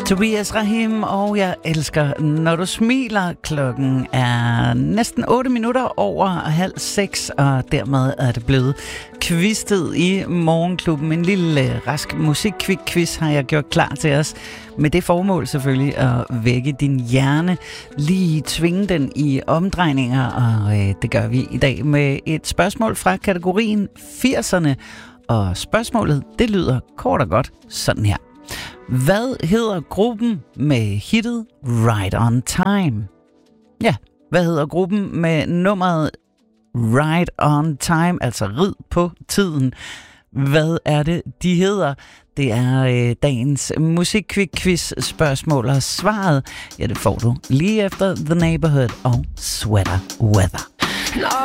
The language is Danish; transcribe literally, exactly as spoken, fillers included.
Tobias Rahim, og jeg elsker, når du smiler. Klokken er næsten otte minutter over halv seks, og dermed er det blevet quiztet i Morgenklubben. En lille rask musikkvik-quiz har jeg gjort klar til os. Med det formål selvfølgelig at vække din hjerne, lige tvinge den i omdrejninger, og øh, det gør vi i dag med et spørgsmål fra kategorien firserne. Og spørgsmålet, det lyder kort og godt sådan her. Hvad hedder gruppen med hittet Right on Time? Ja, hvad hedder gruppen med nummeret Right on Time, altså rid på tiden? Hvad er det, de hedder? Det er øh, dagens musikkvik-quiz spørgsmål, og svaret, ja, det får du lige efter The Neighborhood og Sweater Weather.